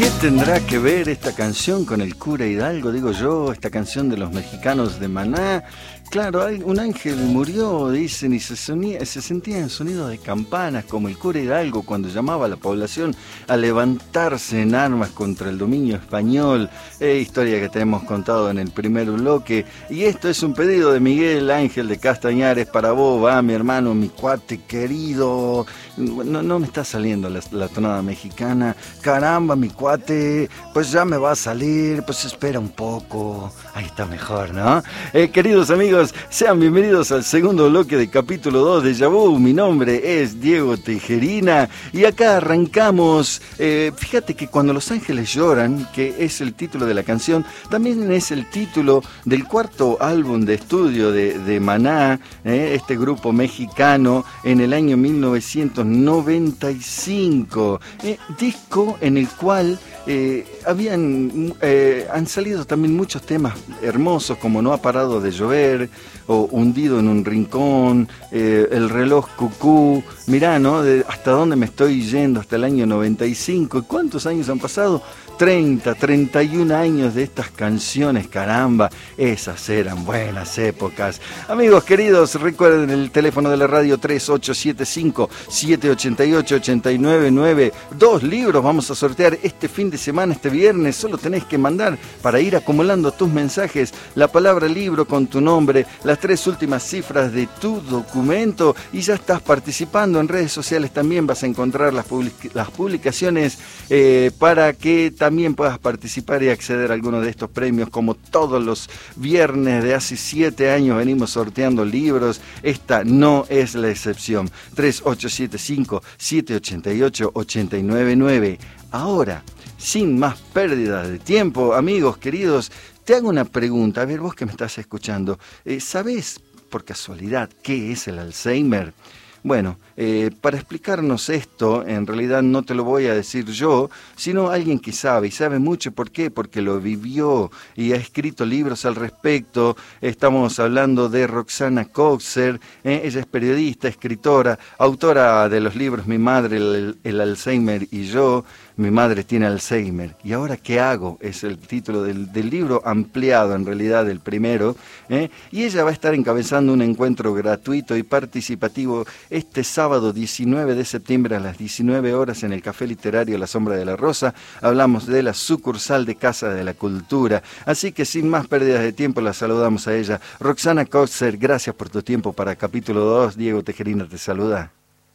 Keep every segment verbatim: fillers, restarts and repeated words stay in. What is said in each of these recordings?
¿Qué tendrá que ver esta canción con el cura Hidalgo? Digo yo, esta canción de los mexicanos de Maná. Claro, un ángel murió, dicen, y se, sonía, se sentían sonidos de campanas, como el cura Hidalgo cuando llamaba a la población a levantarse en armas contra el dominio español. Eh, historia que te hemos contado en el primer bloque. Y esto es un pedido de Miguel Ángel de Castañares para vos, va, mi hermano, mi cuate querido. No, no me está saliendo la, la tonada mexicana. Caramba, mi cuate, pues ya me va a salir, pues espera un poco. Ahí está mejor, ¿no? Eh, queridos amigos, sean bienvenidos al segundo bloque de capítulo dos de Déjà Vu. Mi nombre es Diego Tejerina y acá arrancamos. Eh, fíjate que Cuando los ángeles lloran, que es el título de la canción, también es el título del cuarto álbum de estudio de, de Maná, eh, este grupo mexicano, en el año mil novecientos noventa y cinco. Eh, disco en el cual eh, habían eh, han salido también muchos temas hermosos como No ha parado de llover o Hundido en un rincón, eh, El reloj cucú. Mirá, ¿no? De hasta dónde me estoy yendo, hasta el año noventa y cinco. ¿Y cuántos años han pasado? treinta, treinta y un años de estas canciones, caramba, esas eran buenas épocas. Amigos queridos, recuerden el teléfono de la radio tres ocho siete cinco, siete ocho ocho, ocho nueve nueve. Dos libros vamos a sortear este fin de semana, este viernes. Solo tenés que mandar, para ir acumulando tus mensajes, la palabra libro con tu nombre, las tres últimas cifras de tu documento y ya estás participando. En redes sociales también vas a encontrar las, public- las publicaciones eh, para que también puedas participar y acceder a alguno de estos premios. Como todos los viernes de hace siete años venimos sorteando libros, esta no es la excepción. tres ocho siete cinco, siete ocho ocho, ocho nueve nueve. Ahora, sin más pérdida de tiempo, amigos queridos, te hago una pregunta. A ver, vos que me estás escuchando, eh, ¿sabés por casualidad qué es el Alzheimer? Bueno, eh, para explicarnos esto, en realidad no te lo voy a decir yo, sino alguien que sabe, y sabe mucho. ¿Por qué? Porque lo vivió y ha escrito libros al respecto. Estamos hablando de Roxana Koxer, eh, ella es periodista, escritora, autora de los libros Mi madre, el, el Alzheimer y yo. Mi madre tiene Alzheimer. ¿Y ahora qué hago? Es el título del, del libro, ampliado en realidad del primero. ¿eh? Y ella va a estar encabezando un encuentro gratuito y participativo este sábado diecinueve de septiembre a las diecinueve horas en el Café Literario La Sombra de la Rosa. Hablamos de la sucursal de Casa de la Cultura. Así que sin más pérdidas de tiempo la saludamos a ella. Roxana Koxer, gracias por tu tiempo para capítulo dos. Diego Tejerina te saluda.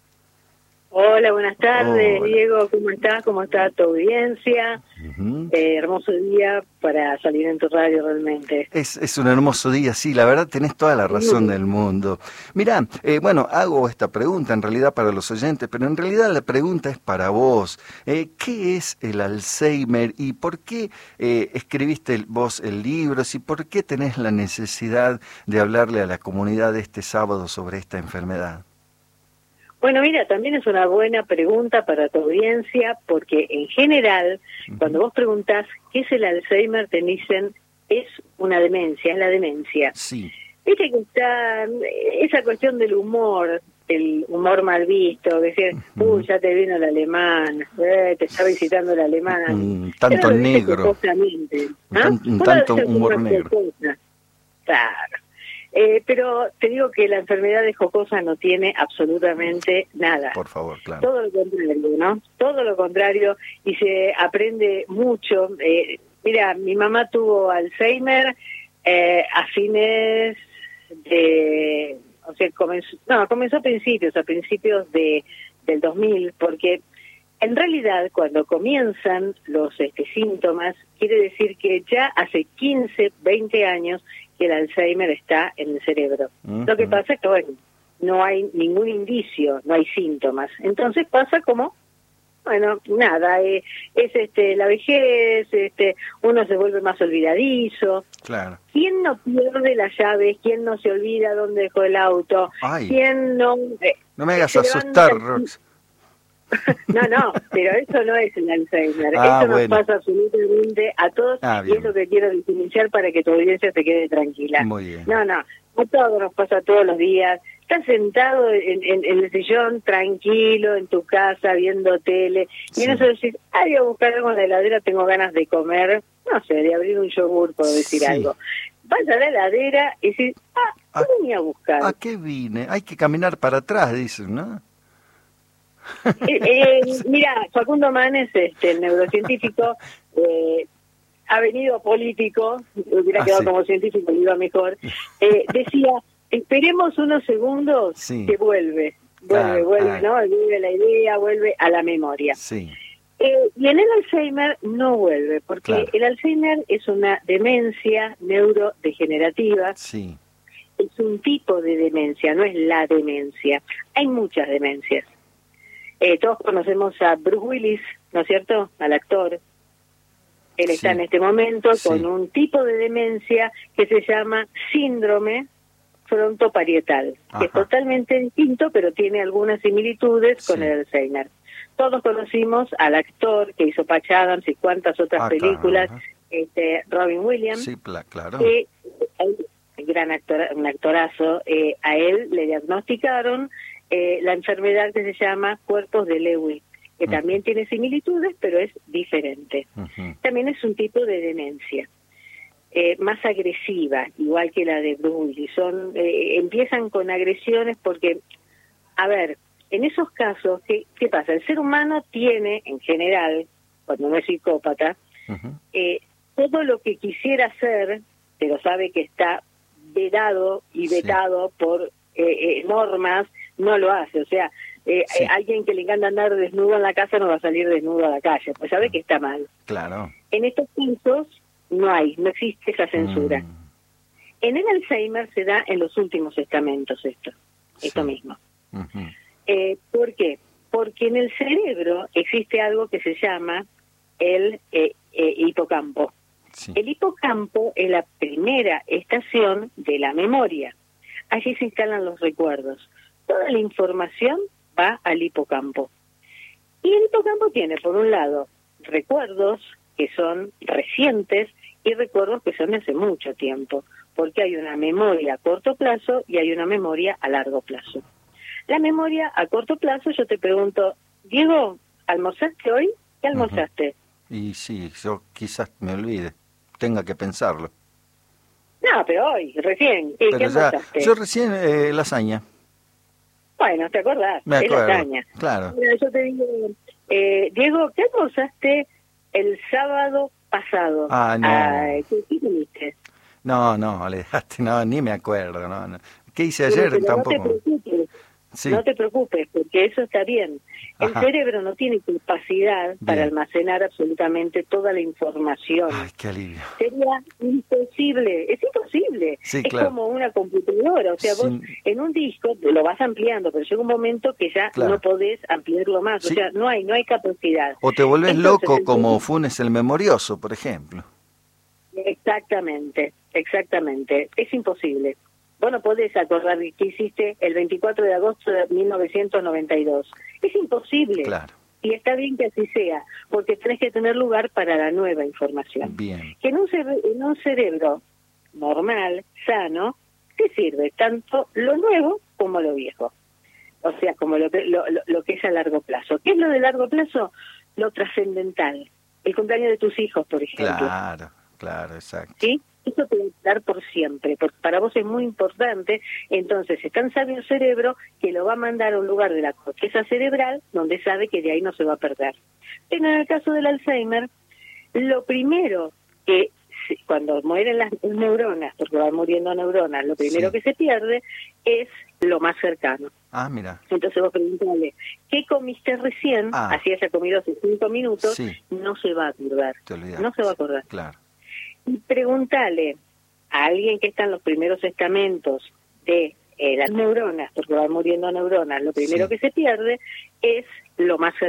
Hola, buenas tardes, Hola. Diego, ¿cómo estás? ¿Cómo está tu audiencia? Uh-huh. Eh, hermoso día para salir en tu radio realmente. Es, es un hermoso día, sí, la verdad tenés toda la razón uh-huh. del mundo. Mirá, eh, bueno, hago esta pregunta en realidad para los oyentes, pero en realidad la pregunta es para vos. Eh, ¿Qué es el Alzheimer y por qué eh, escribiste el, vos el libro? ¿Y por qué tenés la necesidad de hablarle a la comunidad este sábado sobre esta enfermedad? Bueno, mira, también es una buena pregunta para tu audiencia, porque en general, uh-huh. cuando vos preguntás qué es el Alzheimer, te dicen, es una demencia, es la demencia. Sí. Viste que está esa cuestión del humor, el humor mal visto, que decir, uh-huh. uy, ya te vino el alemán, eh, te está visitando el alemán. Un tanto negro. ¿Ah? Un, un tanto humor negro. Cosa. Claro. Eh, pero te digo que la enfermedad de jocosa no tiene absolutamente nada. Por favor, claro. Todo lo contrario, ¿no? Todo lo contrario, y se aprende mucho. Eh, mira, mi mamá tuvo Alzheimer eh, a fines de... O sea, comenzó, no, comenzó a principios, a principios de del dos mil, porque en realidad cuando comienzan los este, síntomas, quiere decir que ya hace quince, veinte años que el Alzheimer está en el cerebro. Uh-huh. Lo que pasa es que, bueno, no hay ningún indicio, no hay síntomas. Entonces pasa como, bueno, nada, eh, es este la vejez, este uno se vuelve más olvidadizo. Claro. ¿Quién no pierde las llaves? ¿Quién no se olvida dónde dejó el auto? Ay, ¿Quién no...? Eh, no me hagas asustar, levanta... Rox. No, no, pero eso no es el Alzheimer. Ah, eso nos bueno. pasa absolutamente a todos ah, y es lo que quiero diferenciar para que tu audiencia se quede tranquila. Muy bien. No, no, a todos nos pasa todos los días. estás sentado en, en, en el sillón, tranquilo, en tu casa, viendo tele, y en Sí. eso decís, ah, voy a buscar algo en la heladera, tengo ganas de comer, no sé, de abrir un yogur, por decir Sí. algo. Vas a la heladera y decís, ah, ¿qué ¿A- venía a buscar? ¿A qué vine? Hay que caminar para atrás, dicen, ¿no? Eh, eh, mira, Facundo Manes, este, el neurocientífico, eh, ha venido político, hubiera Ah, quedado sí. como científico, le iba mejor, eh, decía, esperemos unos segundos Sí. que vuelve, vuelve, Claro, vuelve, ah. ¿no? Vuelve la idea, vuelve a la memoria. Sí, Eh, y en el Alzheimer no vuelve, porque Claro. el Alzheimer es una demencia neurodegenerativa, sí, es un tipo de demencia, no es la demencia. Hay muchas demencias. Eh, todos conocemos a Bruce Willis, ¿no es cierto? Al actor. Él está Sí. en este momento Sí. con un tipo de demencia que se llama síndrome frontoparietal, que es Ajá. totalmente distinto, pero tiene algunas similitudes con Sí. el Alzheimer. Todos conocimos al actor que hizo Patch Adams y cuantas otras Ah, películas, claro. este, Robin Williams, Sí, pla- claro. que él, gran actor, un actorazo, eh, a él le diagnosticaron eh, la enfermedad que se llama cuerpos de Lewy, que Ujú. también tiene similitudes, pero es diferente. Ujú. También es un tipo de demencia, eh, más agresiva, igual que la de Bruce Willis. Son, eh, empiezan con agresiones porque, a ver, en esos casos, ¿qué, ¿qué pasa? El ser humano tiene, en general, cuando no es psicópata, Ujú. eh, todo lo que quisiera hacer, pero sabe que está vedado y Sí. vetado por eh, eh, normas, no lo hace. O sea, eh, Sí. eh, alguien que le encanta andar desnudo en la casa no va a salir desnudo a la calle, pues sabe que está mal. Claro. En estos casos no hay, no existe esa censura. Mm, En el Alzheimer se da en los últimos estamentos esto, esto Sí. mismo. ujú. Eh, ¿Por qué? Porque en el cerebro existe algo que se llama el eh, eh, hipocampo. Sí. El hipocampo es la primera estación de la memoria. Allí se instalan los recuerdos. Toda la información va al hipocampo. Y el hipocampo tiene, por un lado, recuerdos que son recientes y recuerdos que son de hace mucho tiempo, porque hay una memoria a corto plazo y hay una memoria a largo plazo. La memoria a corto plazo, yo te pregunto, Diego, ¿almorzaste hoy? ¿Qué almorzaste? Y sí, yo quizás me olvide, tenga que pensarlo. No, pero hoy, recién. ¿Qué, ¿qué Pero ya, almorzaste? yo recién eh, lasaña, Bueno, ¿te acordás? me Es acuerdo. lasaña. Claro. Mira, yo te digo, eh, Diego, ¿qué almorzaste el sábado pasado? Ah, no. Ay, ¿qué, qué comiste? No, no, le dejaste, no, ni me acuerdo. No, no. ¿Qué hice Pero, ayer? pero Tampoco. no te preocupes, Sí. no te preocupes, porque eso está bien. El Ajá. cerebro no tiene capacidad para Bien. almacenar absolutamente toda la información. Ay, qué alivio. Sería imposible, es imposible. Sí, es claro. como una computadora, o sea, vos Sin- en un disco lo vas ampliando, pero llega un momento que ya Claro. no podés ampliarlo más, Sí. o sea, no hay no hay capacidad. O te volvés Entonces, loco como entonces- Funes el Memorioso, por ejemplo. Exactamente, exactamente, es imposible. Vos no podés acordar qué hiciste el veinticuatro de agosto de mil novecientos noventa y dos. Es imposible. Claro. Y está bien que así sea, porque tenés que tener lugar para la nueva información. Bien. Que en un, cere- en un cerebro normal, sano, te sirve tanto lo nuevo como lo viejo. O sea, como lo que, lo, lo, lo que es a largo plazo. ¿Qué es lo de largo plazo? Lo trascendental. El cumpleaños de tus hijos, por ejemplo. Claro, claro, exacto. ¿Sí? Eso te va a dar por siempre, porque para vos es muy importante. Entonces, es tan sabio el cerebro que lo va a mandar a un lugar de la corteza cerebral donde sabe que de ahí no se va a perder. Pero en el caso del Alzheimer, lo primero que se- cuando mueren las neuronas, porque van muriendo neuronas, lo primero Sí. que se pierde es lo más cercano. Ah, mira. Entonces vos preguntale, ¿qué comiste recién? Ah. Así haya comido hace cinco minutos, Sí. no se va a acordar. Te olvidaste. No se va a acordar. Claro. Y pregúntale a alguien que está en los primeros estamentos de eh, las neuronas, porque van muriendo neuronas, lo primero Sí. que se pierde es lo más